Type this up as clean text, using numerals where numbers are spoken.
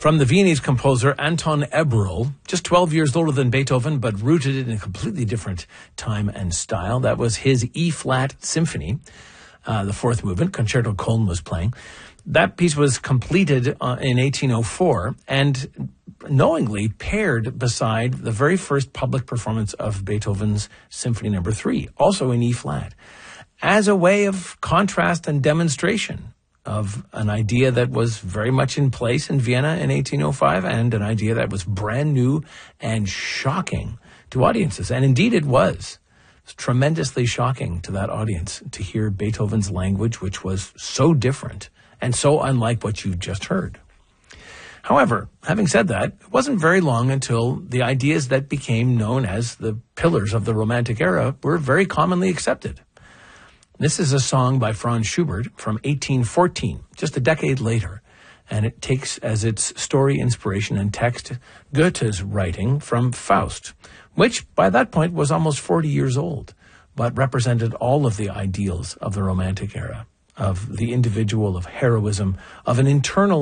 from the Viennese composer Anton Eberl, just 12 years older than Beethoven, but rooted in a completely different time and style. That was his E-flat symphony, the fourth movement, Concerto Köln was playing. That piece was completed in 1804 and knowingly paired beside the very first public performance of Beethoven's Symphony No. 3, also in E-flat, as a way of contrast and demonstration of an idea that was very much in place in Vienna in 1805 and an idea that was brand new and shocking to audiences. And indeed it was. It was tremendously shocking to that audience to hear Beethoven's language, which was so different and so unlike what you've just heard. However, having said that, it wasn't very long until the ideas that became known as the pillars of the Romantic era were very commonly accepted. This is a song by Franz Schubert from 1814, just a decade later, and it takes as its story, inspiration, and text Goethe's writing from Faust, which by that point was almost 40 years old, but represented all of the ideals of the Romantic era, of the individual, of heroism, of an internal